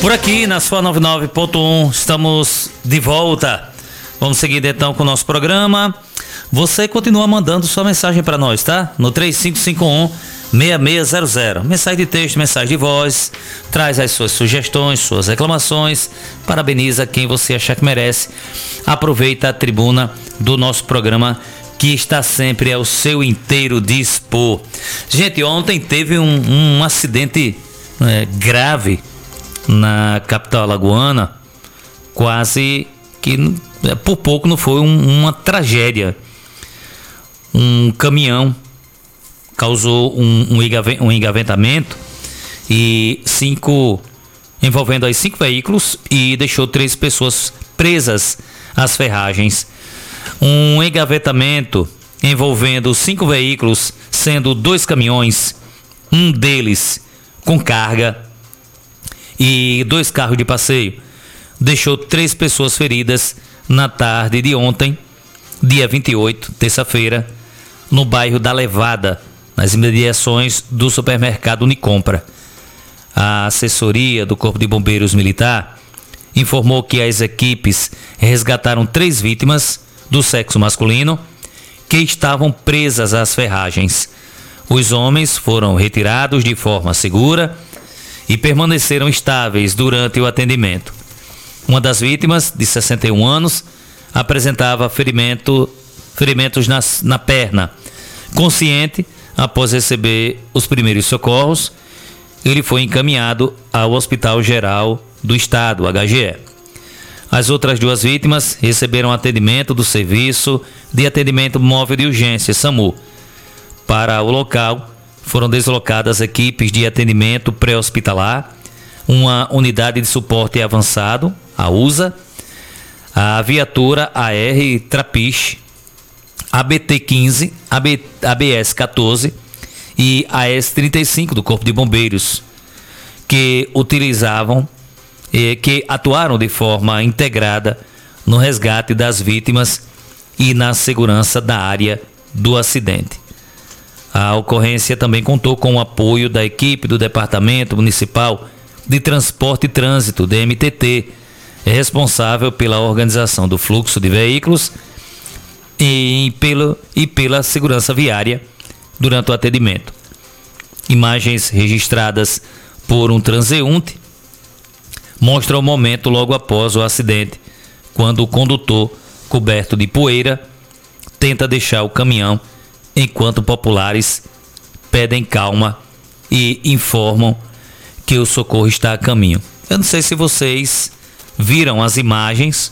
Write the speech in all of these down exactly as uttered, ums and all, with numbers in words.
Por aqui na sua noventa e nove ponto um, estamos de volta. Vamos seguir então com o nosso programa. Você continua mandando sua mensagem para nós, tá? No três cinco cinco um, seis seis zero zero. Mensagem de texto, mensagem de voz. Traz as suas sugestões, suas reclamações. Parabeniza quem você achar que merece. Aproveita a tribuna do nosso programa, que está sempre ao seu inteiro dispor. Gente, ontem teve um, um acidente é, grave na capital alagoana. Quase que por pouco não foi um, uma tragédia. Um caminhão causou um, um, um engavetamento e cinco envolvendo aí cinco veículos e deixou três pessoas presas às ferragens. Um engavetamento envolvendo cinco veículos, sendo dois caminhões, um deles com carga e dois carros de passeio, deixou três pessoas feridas na tarde de ontem, dia vinte e oito, terça-feira, no bairro da Levada, nas imediações do supermercado Unicompra. A assessoria do Corpo de Bombeiros Militar informou que as equipes resgataram três vítimas do sexo masculino que estavam presas às ferragens. Os homens foram retirados de forma segura e permaneceram estáveis durante o atendimento. Uma das vítimas, de sessenta e um anos, apresentava ferimento, ferimentos nas, na perna. Consciente, após receber os primeiros socorros, ele foi encaminhado ao Hospital Geral do Estado, H G E. As outras duas vítimas receberam atendimento do Serviço de Atendimento Móvel de Urgência, SAMU. Para o local, foram deslocadas equipes de atendimento pré-hospitalar, uma unidade de suporte avançado, a U S A, a viatura A R Trapiche, A B T quinze, A B, A B S quatorze e A S trinta e cinco do Corpo de Bombeiros, que utilizavam, eh, que atuaram de forma integrada no resgate das vítimas e na segurança da área do acidente. A ocorrência também contou com o apoio da equipe do Departamento Municipal de Transporte e Trânsito, D M T T, responsável pela organização do fluxo de veículos e pela, e pela segurança viária durante o atendimento. Imagens registradas por um transeunte mostram o momento logo após o acidente, quando o condutor, coberto de poeira, tenta deixar o caminhão, enquanto populares pedem calma e informam que o socorro está a caminho. Eu não sei se vocês viram as imagens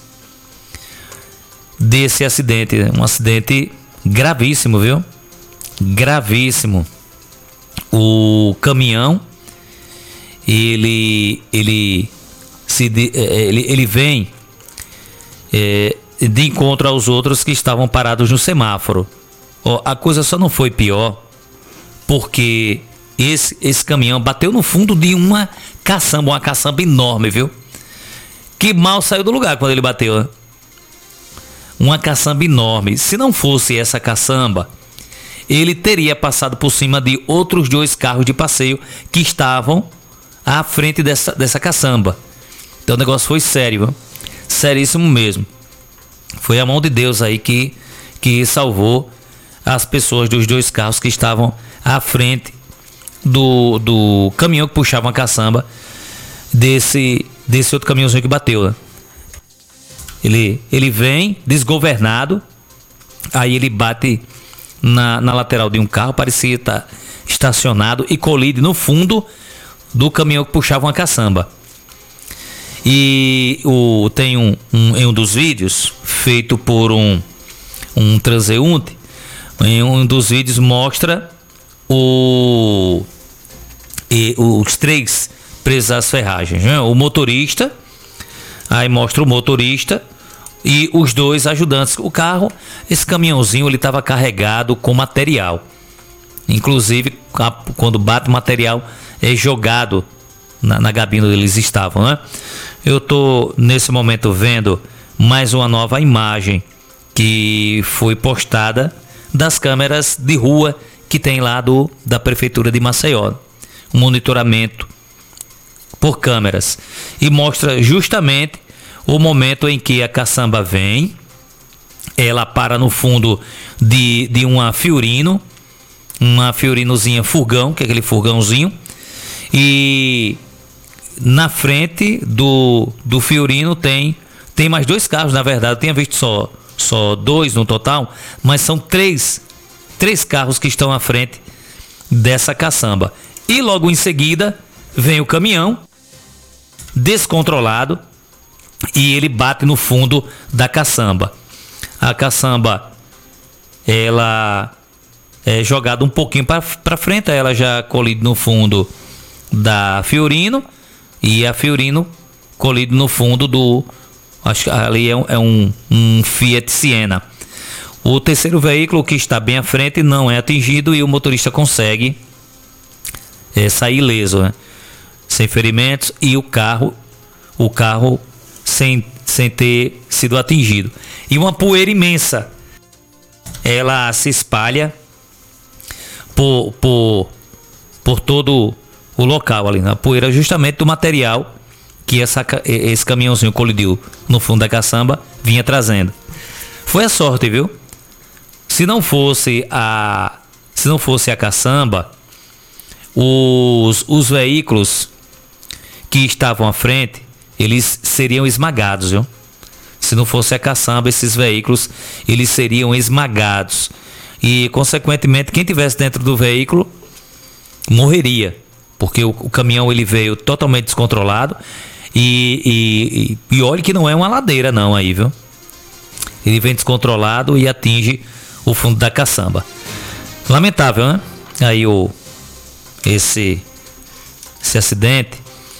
desse acidente, um acidente gravíssimo, viu? Gravíssimo. O caminhão, ele ele se ele, ele vem é, de encontro aos outros que estavam parados no semáforo. Oh, a coisa só não foi pior porque esse, esse caminhão bateu no fundo de uma caçamba, uma caçamba enorme, viu? Que mal saiu do lugar quando ele bateu, né? Uma caçamba enorme. Se não fosse essa caçamba, ele teria passado por cima de outros dois carros de passeio que estavam à frente dessa, dessa caçamba. Então o negócio foi sério, viu? Seríssimo mesmo. Foi a mão de Deus aí que, que salvou as pessoas dos dois carros que estavam à frente do, do caminhão que puxava uma caçamba desse, desse outro caminhãozinho que bateu, né? Ele, ele vem desgovernado, aí ele bate na, na lateral de um carro, parecia estar estacionado, e colide no fundo do caminhão que puxava uma caçamba. E o, tem um, um, em um dos vídeos, feito por um, um transeunte, em um dos vídeos mostra o, e, os três presos às ferragens, né? O motorista, aí mostra o motorista e os dois ajudantes. O carro, esse caminhãozinho, ele estava carregado com material. Inclusive, a, quando bate o material, é jogado na, na gabina onde eles estavam, né? Eu estou, nesse momento, vendo mais uma nova imagem que foi postada das câmeras de rua que tem lá do, da Prefeitura de Maceió. Um monitoramento por câmeras e mostra justamente o momento em que a caçamba vem. Ela para no fundo de, de uma Fiorino, uma Fiorinozinha furgão, que é aquele furgãozinho, e na frente do, do Fiorino tem, tem mais dois carros, na verdade, eu tinha visto só, só dois no total, mas são três, três carros que estão à frente dessa caçamba. E logo em seguida vem o caminhão, descontrolado, e ele bate no fundo da caçamba. A caçamba, ela é jogada um pouquinho para frente, ela já colide no fundo da Fiorino, e a Fiorino colide no fundo do, acho que ali é, um, é um, um Fiat Siena. O terceiro veículo, que está bem à frente, não é atingido e o motorista consegue é, sair ileso, né? Sem ferimentos, e o carro, o carro sem, sem ter sido atingido. E uma poeira imensa, ela se espalha por, por, por todo o local ali, né? A poeira justamente do material que essa, esse caminhãozinho colidiu no fundo da caçamba vinha trazendo. Foi a sorte, viu? Se não fosse a, se não fosse a caçamba, os, os veículos que estavam à frente, eles seriam esmagados, viu? Se não fosse a caçamba, esses veículos, eles seriam esmagados. E, consequentemente, quem tivesse dentro do veículo morreria. Porque o, o caminhão ele veio totalmente descontrolado. E, e, e olha que não é uma ladeira não aí, viu? Ele vem descontrolado e atinge o fundo da caçamba. Lamentável, né? Aí o, esse, esse acidente.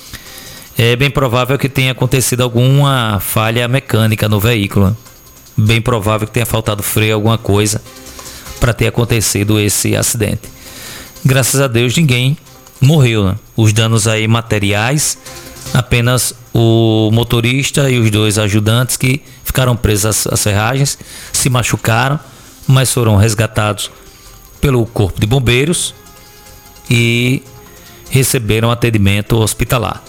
É bem provável que tenha acontecido alguma falha mecânica no veículo, né? Bem provável que tenha faltado freio, alguma coisa, para ter acontecido esse acidente. Graças a Deus ninguém morreu, né? Os danos aí materiais, apenas o motorista e os dois ajudantes que ficaram presos às, às ferragens, se machucaram, mas foram resgatados pelo Corpo de Bombeiros e receberam atendimento hospitalar.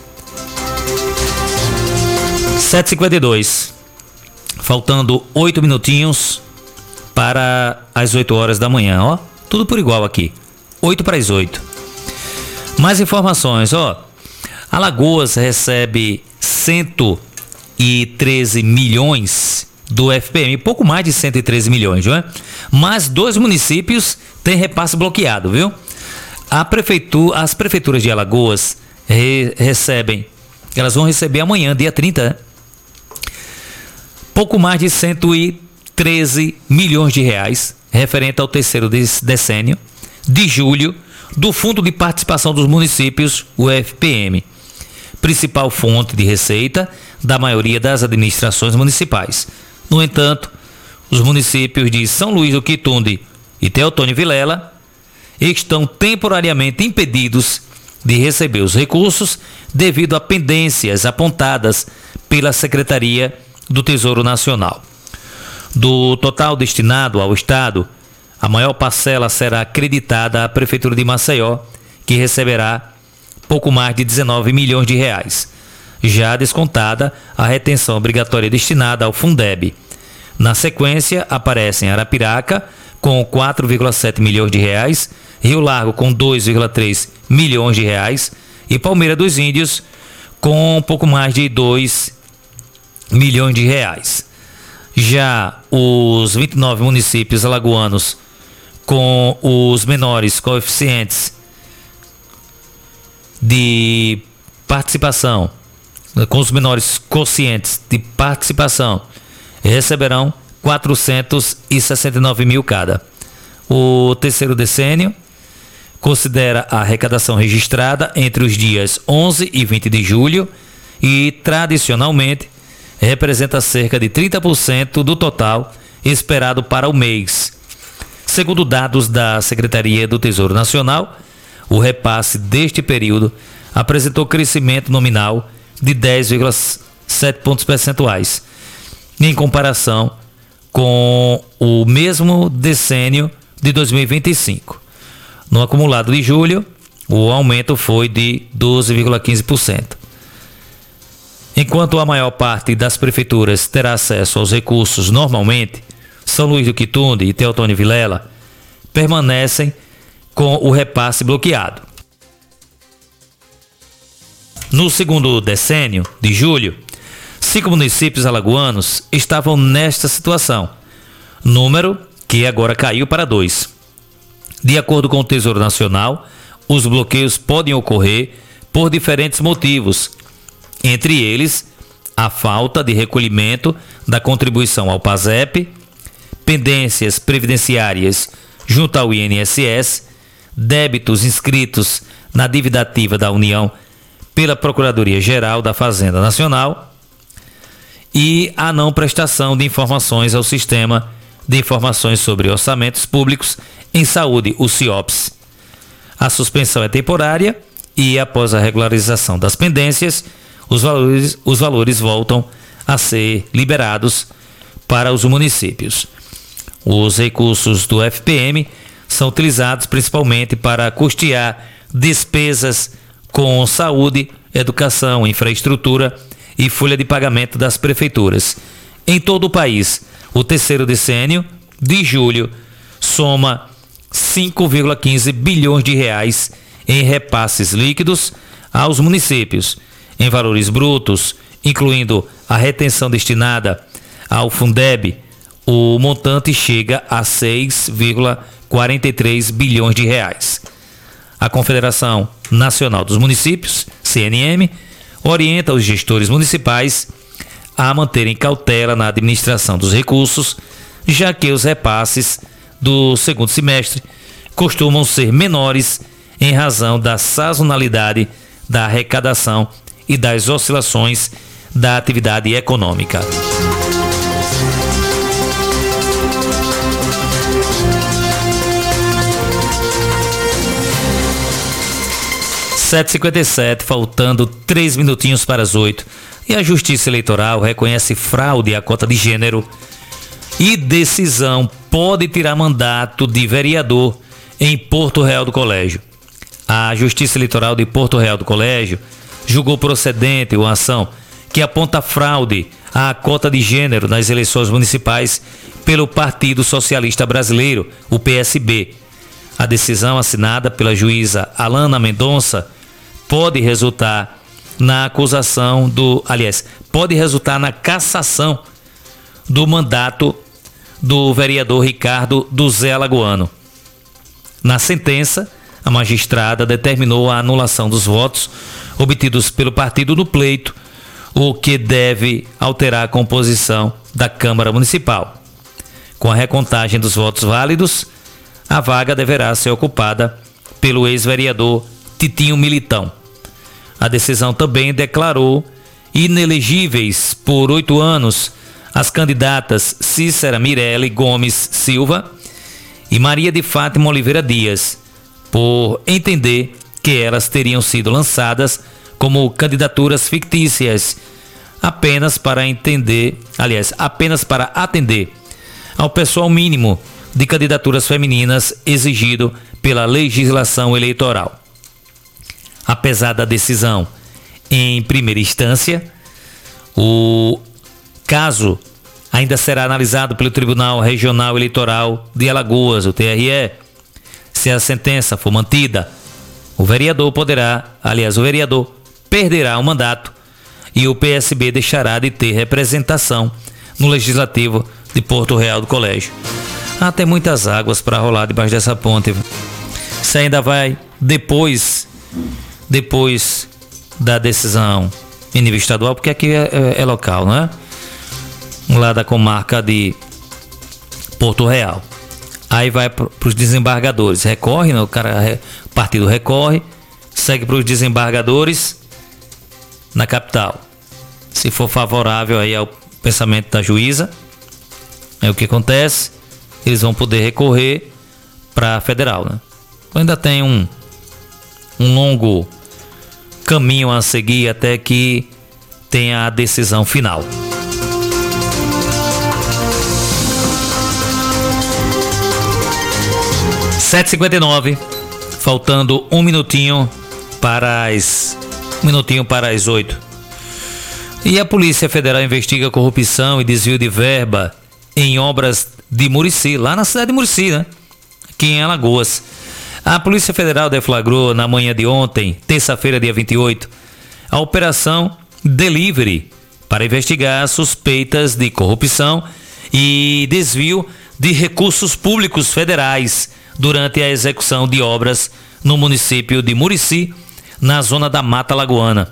sete e cinquenta e dois, faltando oito minutinhos para as oito horas da manhã, ó, tudo por igual aqui, oito para as oito. Mais informações, ó, Alagoas recebe cento e treze milhões do F P M, pouco mais de cento e treze milhões, não é? Mas dois municípios têm repasse bloqueado, viu? A prefeitura, as prefeituras de Alagoas re, recebem, elas vão receber amanhã, dia trinta, né? Pouco mais de cento e treze milhões de reais, referente ao terceiro decênio de julho, do Fundo de Participação dos Municípios, o F P M, principal fonte de receita da maioria das administrações municipais. No entanto, os municípios de São Luís do Quitunde e Teotônio Vilela estão temporariamente impedidos de receber os recursos devido a pendências apontadas pela Secretaria do Tesouro Nacional. Do total destinado ao Estado, a maior parcela será acreditada à Prefeitura de Maceió, que receberá pouco mais de dezenove milhões de reais. Já descontada a retenção obrigatória destinada ao Fundeb. Na sequência, aparecem Arapiraca, com quatro vírgula sete milhões de reais, Rio Largo, com dois vírgula três milhões de reais, e Palmeira dos Índios, com um pouco mais de dois milhões de reais. Já os vinte e nove municípios alagoanos com os menores coeficientes de participação, com os menores quocientes de participação, receberão quatrocentos e sessenta e nove mil cada. O terceiro decênio considera a arrecadação registrada entre os dias onze e vinte de julho e, tradicionalmente, representa cerca de trinta por cento do total esperado para o mês. Segundo dados da Secretaria do Tesouro Nacional, o repasse deste período apresentou crescimento nominal de dez vírgula sete pontos percentuais, em comparação com o mesmo decênio de dois mil e vinte e cinco. No acumulado de julho, o aumento foi de doze vírgula quinze por cento. Enquanto a maior parte das prefeituras terá acesso aos recursos normalmente, São Luís do Quitunde e Teotônio Vilela permanecem com o repasse bloqueado. No segundo decênio de julho, cinco municípios alagoanos estavam nesta situação, número que agora caiu para dois. De acordo com o Tesouro Nacional, os bloqueios podem ocorrer por diferentes motivos, entre eles a falta de recolhimento da contribuição ao PASEP, pendências previdenciárias junto ao I N S S, débitos inscritos na dívida ativa da União pela Procuradoria-Geral da Fazenda Nacional e a não prestação de informações ao Sistema de Informações sobre Orçamentos Públicos em Saúde, o SIOPS. A suspensão é temporária e, após a regularização das pendências, os valores, os valores voltam a ser liberados para os municípios. Os recursos do F P M são utilizados principalmente para custear despesas com saúde, educação, infraestrutura e folha de pagamento das prefeituras. Em todo o país, o terceiro decênio de julho soma cinco vírgula quinze bilhões de reais em repasses líquidos aos municípios. Em valores brutos, incluindo a retenção destinada ao Fundeb, o montante chega a seis vírgula quarenta e três bilhões de reais. A Confederação Nacional dos Municípios, C N M, orienta os gestores municipais a manterem cautela na administração dos recursos, já que os repasses do segundo semestre costumam ser menores em razão da sazonalidade da arrecadação e das oscilações da atividade econômica. sete e cinquenta e sete, faltando três minutinhos para as oito. E a Justiça Eleitoral reconhece fraude à cota de gênero e decisão pode tirar mandato de vereador em Porto Real do Colégio. A Justiça Eleitoral de Porto Real do Colégio julgou procedente uma ação que aponta fraude à cota de gênero nas eleições municipais pelo Partido Socialista Brasileiro, o P S B. A decisão assinada pela juíza Alana Mendonça pode resultar na acusação do, aliás, pode resultar na cassação do mandato do vereador Ricardo do Zé Alagoano. Na sentença, a magistrada determinou a anulação dos votos obtidos pelo partido no pleito, o que deve alterar a composição da Câmara Municipal. Com a recontagem dos votos válidos, a vaga deverá ser ocupada pelo ex-vereador Titinho Militão. A decisão também declarou inelegíveis por oito anos as candidatas Cícera Mirelle Gomes Silva e Maria de Fátima Oliveira Dias, por entender que elas teriam sido lançadas como candidaturas fictícias, apenas para entender, aliás, apenas para atender ao pessoal mínimo de candidaturas femininas exigido pela legislação eleitoral. Apesar da decisão em primeira instância, o caso ainda será analisado pelo Tribunal Regional Eleitoral de Alagoas, o T R E. Se a sentença for mantida, o vereador poderá, aliás, o vereador perderá o mandato e o P S B deixará de ter representação no Legislativo de Porto Real do Colégio. Ah, tem muitas águas para rolar debaixo dessa ponte. Isso ainda vai depois, depois da decisão em nível estadual, porque aqui é, é, é local, não é? Lá da comarca de Porto Real. Aí vai para os desembargadores. Recorre, né? O cara, o partido recorre, segue para os desembargadores na capital. Se for favorável aí ao pensamento da juíza, é o que acontece. Eles vão poder recorrer para a federal, né? Então ainda tem um, um longo caminho a seguir até que tenha a decisão final. sete e cinquenta e nove, faltando um minutinho para as um minutinho para as oito. E a Polícia Federal investiga corrupção e desvio de verba em obras de Murici, lá na cidade de Murici, né? Aqui em Alagoas. A Polícia Federal deflagrou na manhã de ontem, terça-feira, dia vinte e oito, a Operação Delivery para investigar suspeitas de corrupção e desvio de recursos públicos federais durante a execução de obras no município de Murici, na zona da Mata Lagoana.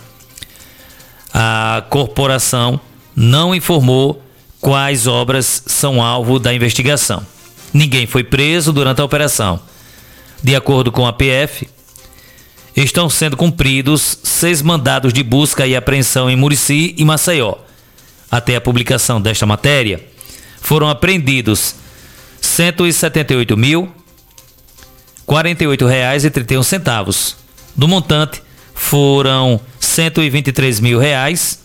A corporação não informou quais obras são alvo da investigação. Ninguém foi preso durante a operação. De acordo com a P F, estão sendo cumpridos seis mandados de busca e apreensão em Murici e Maceió. Até a publicação desta matéria, foram apreendidos cento e setenta e oito mil, quarenta e oito reais e trinta e um centavos. Do montante, foram cento e vinte e três mil reais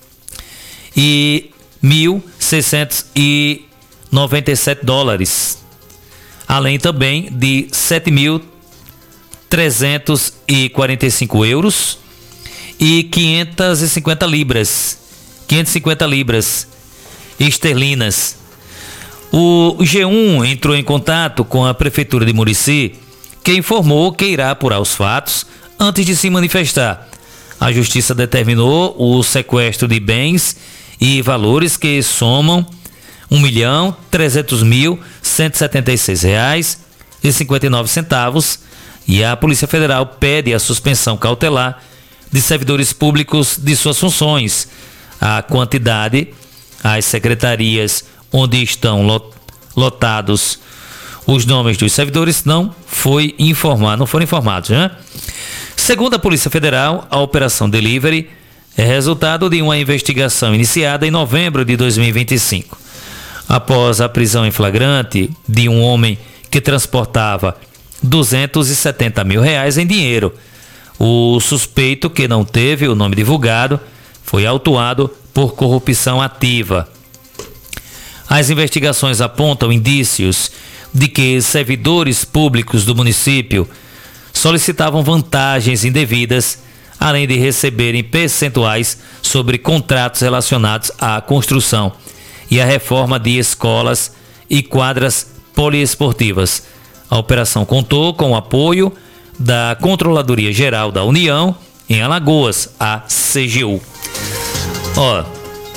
e mil seiscentos e noventa e sete dólares, além também de sete mil trezentos e quarenta e cinco euros e quinhentas e cinquenta libras, quinhentas e cinquenta libras esterlinas. O G um entrou em contato com a Prefeitura de Murici, que informou que irá apurar os fatos antes de se manifestar. A Justiça determinou o sequestro de bens e valores que somam um milhão trezentos mil cento e setenta e seis reais e cinquenta e nove centavos, e a Polícia Federal pede a suspensão cautelar de servidores públicos de suas funções. A quantidade, as secretarias onde estão lotados os nomes dos servidores não foi informado, não foram informados, né? Segundo a Polícia Federal, a Operação Delivery é resultado de uma investigação iniciada em novembro de dois mil e vinte e cinco. Após a prisão em flagrante de um homem que transportava duzentos e setenta mil reais em dinheiro, o suspeito, que não teve o nome divulgado, foi autuado por corrupção ativa. As investigações apontam indícios de que servidores públicos do município solicitavam vantagens indevidas, além de receberem percentuais sobre contratos relacionados à construção e à reforma de escolas e quadras poliesportivas. A operação contou com o apoio da Controladoria Geral da União em Alagoas, a C G U. Ó,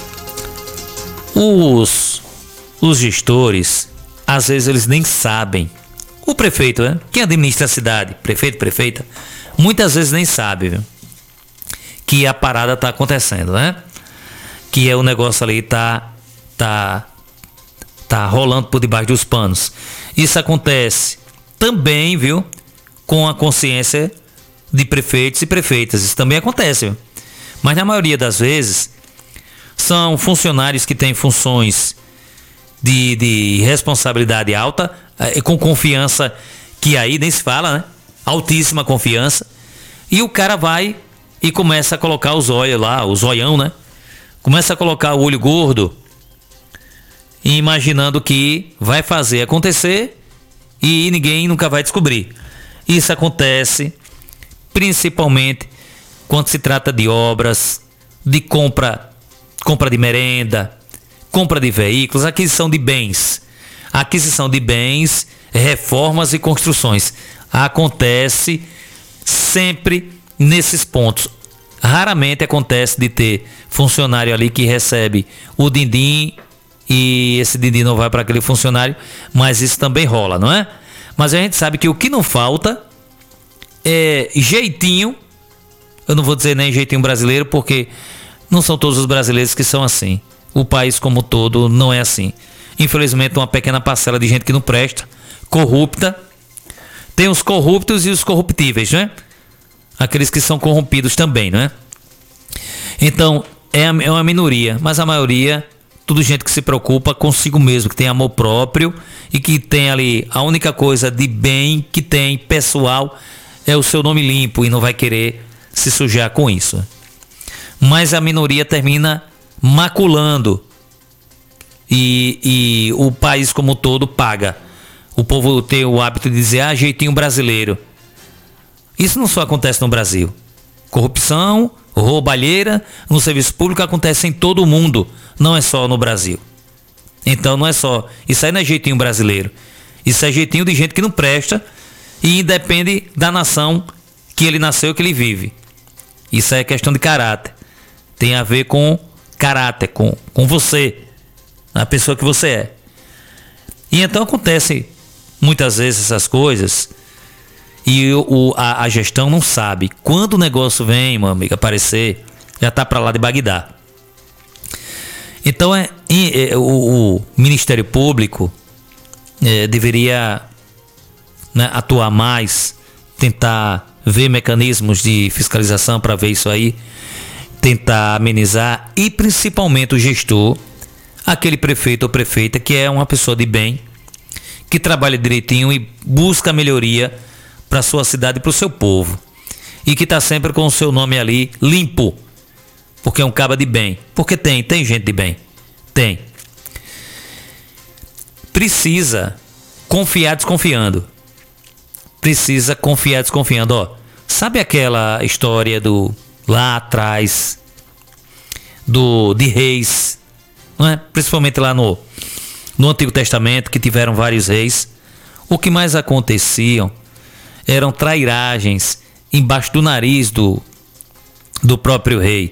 os, os gestores, às vezes eles nem sabem. O prefeito, né? Quem administra a cidade, prefeito, prefeita, muitas vezes nem sabe, viu? Que a parada tá acontecendo, né? Que é o negócio ali tá, tá, tá rolando por debaixo dos panos. Isso acontece também, viu? Com a consciência de prefeitos e prefeitas. Isso também acontece, viu? Mas na maioria das vezes são funcionários que têm funções de, de responsabilidade alta, eh, com confiança, que aí nem se fala, né? Altíssima confiança. E o cara vai e começa a colocar os olhos lá, o zoião, né? Começa a colocar o olho gordo, imaginando que vai fazer acontecer e ninguém nunca vai descobrir. Isso acontece principalmente quando se trata de obras, de compra, compra de merenda, compra de veículos, aquisição de bens. Aquisição de bens, reformas e construções. Acontece sempre nesses pontos. Raramente acontece de ter funcionário ali que recebe o din-din e esse din-din não vai para aquele funcionário, mas isso também rola, não é? Mas a gente sabe que o que não falta é jeitinho. Eu não vou dizer nem jeitinho brasileiro, porque não são todos os brasileiros que são assim. O país como um todo não é assim. Infelizmente, uma pequena parcela de gente que não presta, corrupta. Tem os corruptos e os corruptíveis, né? Aqueles que são corrompidos também, não é? Então, é, é uma minoria, mas a maioria, tudo gente que se preocupa consigo mesmo, que tem amor próprio e que tem ali, a única coisa de bem que tem, pessoal, é o seu nome limpo e não vai querer se sujar com isso. Mas a minoria termina maculando e, e o país como um todo paga. O povo tem o hábito de dizer, ah, jeitinho brasileiro. Isso não só acontece no Brasil. Corrupção roubalheira no serviço público acontece em todo o mundo, não é só no Brasil. Então não é só, isso aí não é jeitinho brasileiro, isso é jeitinho de gente que não presta e independe da nação que ele nasceu, que ele vive. Isso é questão de caráter, tem a ver com caráter, com, com você, a pessoa que você é. E então acontece muitas vezes essas coisas e o, a, a gestão não sabe. Quando o negócio vem, meu amigo, aparecer, já tá para lá de Bagdá. Então é, é o, o Ministério Público é, deveria, né, atuar mais, tentar ver mecanismos de fiscalização para ver isso aí, tentar amenizar, e principalmente o gestor, aquele prefeito ou prefeita que é uma pessoa de bem, que trabalha direitinho e busca melhoria para sua cidade e para o seu povo, e que está sempre com o seu nome ali limpo, porque é um caba de bem, porque tem, tem gente de bem, tem. Precisa confiar desconfiando, precisa confiar desconfiando, ó, sabe aquela história do lá atrás do de reis, não é? Principalmente lá no no Antigo Testamento, que tiveram vários reis. O que mais aconteciam eram trairagens embaixo do nariz do, do próprio rei.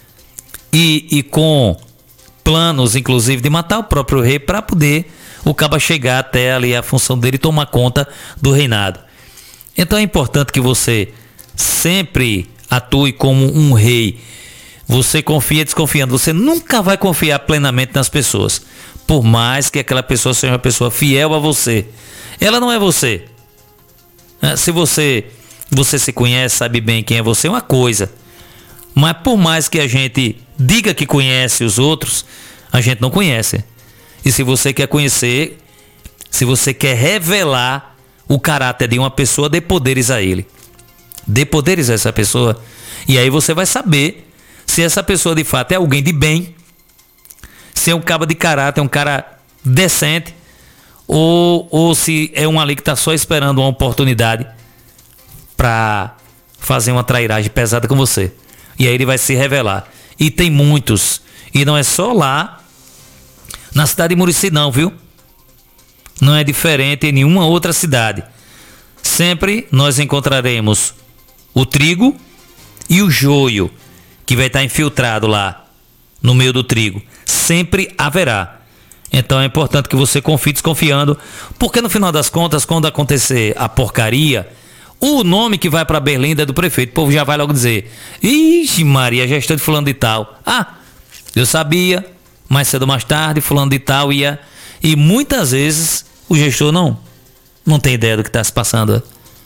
E, e com planos, inclusive, de matar o próprio rei para poder o caba chegar até ali a função dele e tomar conta do reinado. Então é importante que você sempre atue como um rei. Você confia desconfiando. Você nunca vai confiar plenamente nas pessoas, por mais que aquela pessoa seja uma pessoa fiel a você. Ela não é você. Se você você se conhece, sabe bem quem é você, é uma coisa. Mas por mais que a gente diga que conhece os outros, a gente não conhece. E se você quer conhecer, se você quer revelar o caráter de uma pessoa, dê poderes a ele. Dê poderes a essa pessoa. E aí você vai saber se essa pessoa de fato é alguém de bem, se é um cabo de caráter, um cara decente, ou, ou se é um ali que está só esperando uma oportunidade para fazer uma trairagem pesada com você. E aí ele vai se revelar. E tem muitos. E não é só lá na cidade de Murici não, viu? Não é diferente em nenhuma outra cidade. Sempre nós encontraremos o trigo e o joio, que vai estar infiltrado lá no meio do trigo. Sempre haverá. Então é importante que você confie desconfiando, porque no final das contas, quando acontecer a porcaria, o nome que vai para Berlinda é do prefeito. O povo já vai logo dizer: ixi Maria, gestão de fulano de tal. Ah, eu sabia, mais cedo ou mais tarde, fulano de tal ia. E muitas vezes o gestor não, não tem ideia do que está se passando.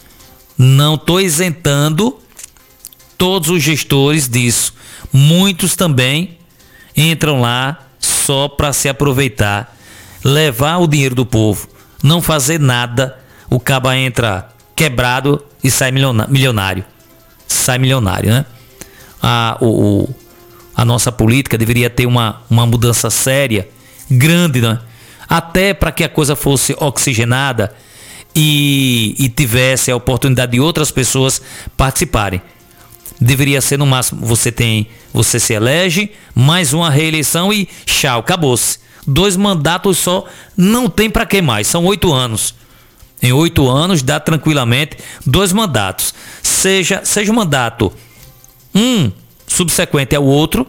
Não estou isentando todos os gestores disso. Muitos também entram lá só para se aproveitar, levar o dinheiro do povo, não fazer nada. O caba entra quebrado e sai milionário. Sai milionário, né? A, o, o, a nossa política deveria ter uma, uma mudança séria, grande, né? Até para que a coisa fosse oxigenada e, e tivesse a oportunidade de outras pessoas participarem. Deveria ser no máximo, você tem, você se elege, mais uma reeleição e tchau, acabou-se. Dois mandatos só, não tem para que mais, são oito anos. Em oito anos dá tranquilamente dois mandatos. Seja, seja um mandato um subsequente ao outro,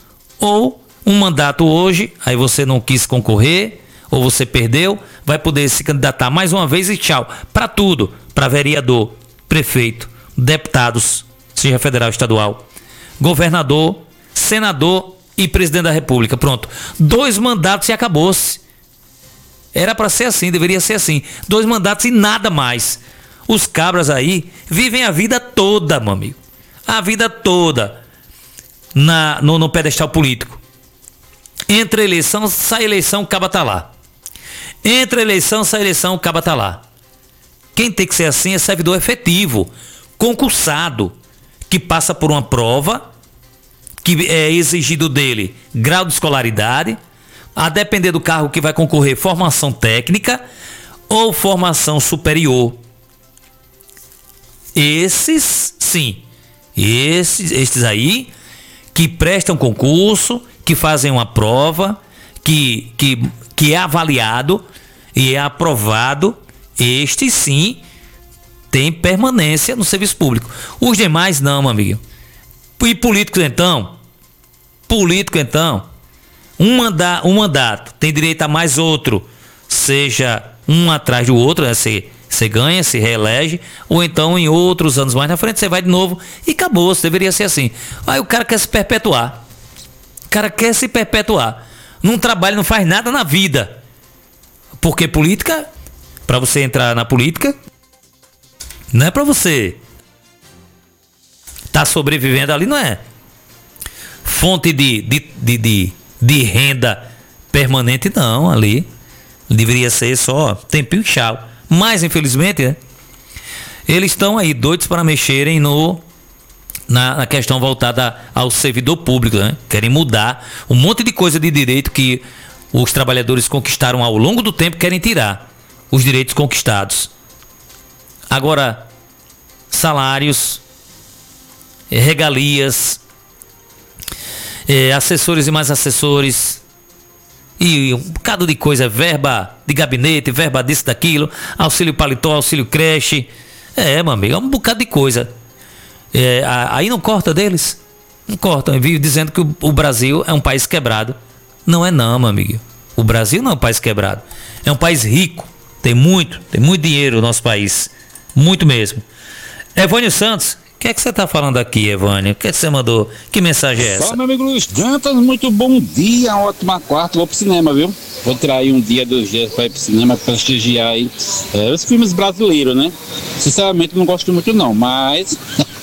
ou um mandato hoje, aí você não quis concorrer, ou você perdeu, vai poder se candidatar mais uma vez e tchau. Para tudo, para vereador, prefeito, deputados, seja federal, estadual, governador, senador e presidente da república. Pronto, dois mandatos e acabou-se. Era para ser assim, deveria ser assim. Dois mandatos e nada mais. Os cabras aí vivem a vida toda, meu amigo. A vida toda na, no, no pedestal político. Entre eleição, sai eleição, o caba tá lá. Entre eleição, sai eleição, o caba tá lá. Quem tem que ser assim é servidor efetivo, concursado, que passa por uma prova, que é exigido dele grau de escolaridade, a depender do cargo que vai concorrer, formação técnica ou formação superior. Esses, sim, Esses, esses aí que prestam concurso, que fazem uma prova, que, que, que é avaliado e é aprovado, este sim tem permanência no serviço público. Os demais não, meu amigo. E políticos então? Político então? Um, manda, um mandato tem direito a mais outro, seja um atrás do outro, né? Você, você ganha, se reelege, ou então em outros anos mais na frente você vai de novo e acabou, deveria ser assim. Aí o cara quer se perpetuar. O cara quer se perpetuar. Não trabalha, não faz nada na vida. Porque política, para você entrar na política, não é para você tá sobrevivendo ali, não é fonte de, de, de, de, de renda permanente, não, ali. Deveria ser só tempinho e tchau. Mas, infelizmente, né, eles estão aí doidos para mexerem no, na, na questão voltada ao servidor público, né? Querem mudar um monte de coisa de direito que os trabalhadores conquistaram ao longo do tempo, querem tirar os direitos conquistados. Agora, salários, regalias, é, assessores e mais assessores, e um bocado de coisa, verba de gabinete, verba disso, daquilo, auxílio paletó, auxílio creche, é, meu amigo, é um bocado de coisa. É, aí não corta deles? Não cortam, vive dizendo que o, o Brasil é um país quebrado. Não é não, meu amigo. O Brasil não é um país quebrado. É um país rico, tem muito, tem muito dinheiro no nosso país, muito mesmo. Evânio Santos, o que é que você está falando aqui, Evânio? O que é que você mandou? Que mensagem é essa? Fala, meu amigo Luiz Dantas, muito bom dia, uma ótima quarta, vou pro cinema, viu? Vou tirar aí um dia, dois dias para ir pro cinema, para prestigiar aí é, os filmes brasileiros, né? Sinceramente não gosto muito não, mas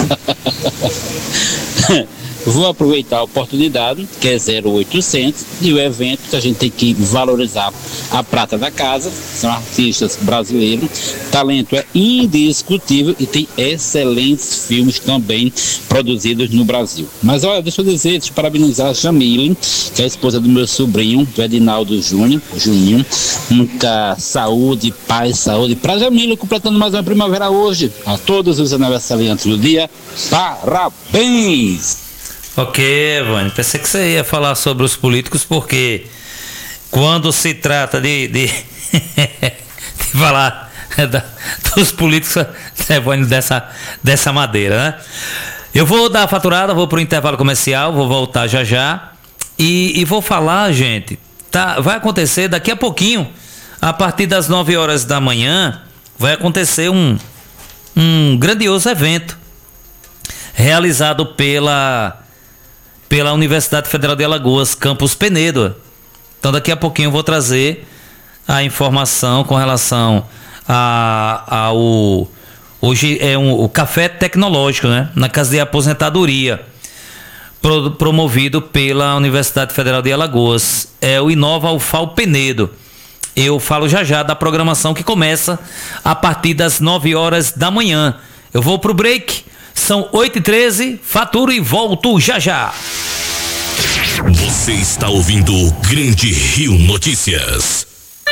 vou aproveitar a oportunidade, que é zero oitocentos, e o evento que a gente tem que valorizar a prata da casa, são artistas brasileiros, talento é indiscutível e tem excelentes filmes também produzidos no Brasil. Mas olha, deixa eu dizer, deixa eu parabenizar a Jamile, que é a esposa do meu sobrinho, do Edinaldo Júnior, Juninho, muita saúde, paz, saúde, pra Jamile, completando mais uma primavera hoje, a todos os aniversariantes do dia, parabéns! Ok, Evânio, pensei que você ia falar sobre os políticos, porque quando se trata de, de, de falar da, dos políticos, Evânio, dessa, dessa madeira, né? Eu vou dar a faturada, vou para o intervalo comercial, vou voltar já já e, e vou falar, gente, tá, vai acontecer daqui a pouquinho, a partir das nove horas da manhã, vai acontecer um, um grandioso evento realizado pela... pela Universidade Federal de Alagoas, Campus Penedo. Então daqui a pouquinho eu vou trazer a informação com relação a, ao... Hoje é um, o café tecnológico, né? Na Casa de Aposentadoria, pro, promovido pela Universidade Federal de Alagoas. É o Inova U F A L Penedo. Eu falo já já da programação que começa a partir das nove horas da manhã. Eu vou pro break. São oito e treze, faturo e volto já já. Você está ouvindo o Grande Rio Notícias.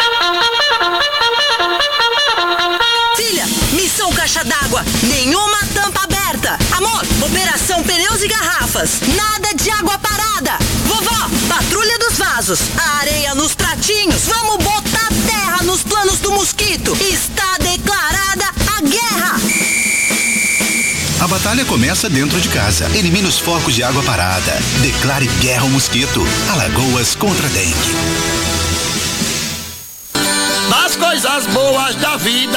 Filha, missão caixa d'água, nenhuma tampa aberta. Amor, operação pneus e garrafas, nada de água parada. Vovó, patrulha dos vasos, a areia nos pratinhos, vamos botar terra nos planos do mosquito. Está declarada a guerra. A batalha começa dentro de casa. Elimine os focos de água parada. Declare guerra ao mosquito. Alagoas contra a dengue. Das coisas boas da vida.